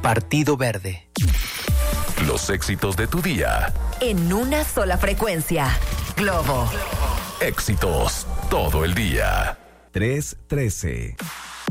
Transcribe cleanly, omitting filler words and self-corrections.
Partido Verde. Los éxitos de tu día. En una sola frecuencia. Globo. Éxitos todo el día. 313.